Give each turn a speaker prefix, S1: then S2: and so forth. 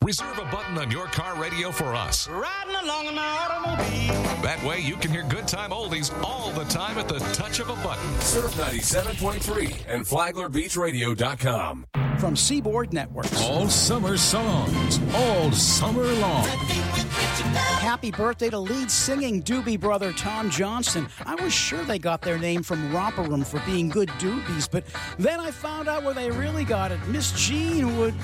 S1: Reserve a button on your car radio for us.
S2: Riding along in my automobile.
S1: That way you can hear good time oldies all the time at the touch of a button.
S3: Surf 97.3 and FlaglerBeachRadio.com.
S4: From Seaboard Networks.
S5: All summer songs, all summer long.
S4: Happy birthday to lead singing doobie brother Tom Johnston. I was sure they got their name from Romper Room for being good doobies, but then I found out where they really got it. Miss Jean would